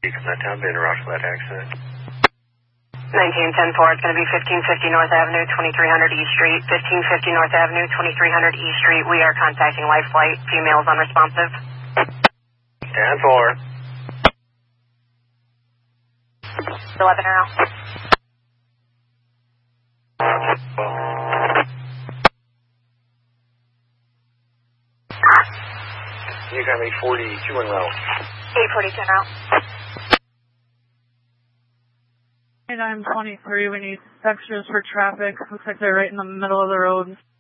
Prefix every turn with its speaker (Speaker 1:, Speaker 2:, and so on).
Speaker 1: That town been rough for that accident.
Speaker 2: 1910-4, it's going to be 1550 North Avenue, 2300 East Street. 1550 North Avenue, 2300 East Street. We are contacting Life Flight. Females unresponsive.
Speaker 1: 10-4.
Speaker 2: 11 are out.
Speaker 1: You got me 42 in row.
Speaker 2: 842 are out.
Speaker 3: 923, we need extras for traffic. Looks like they're right in the middle of the road.